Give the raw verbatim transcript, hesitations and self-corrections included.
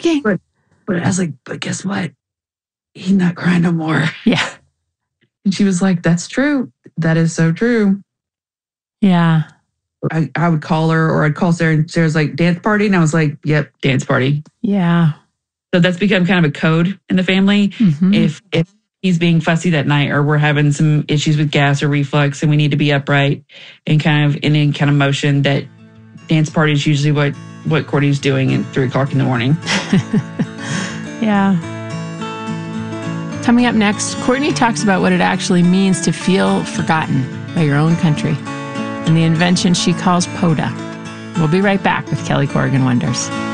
working. But, but I was like, but guess what? He's not crying no more. Yeah. And she was like, that's true. That is so true. Yeah. I, I would call her or I'd call Sarah and Sarah's like, dance party. And I was like, yep, dance party. Yeah. So that's become kind of a code in the family. Mm-hmm. If if he's being fussy that night or we're having some issues with gas or reflux and we need to be upright and kind of in any kind of motion, that dance party is usually what, what Courtney's doing at three o'clock in the morning. Yeah. Coming up next, Courtney talks about what it actually means to feel forgotten by your own country and the invention she calls POTA. We'll be right back with Kelly Corrigan Wonders.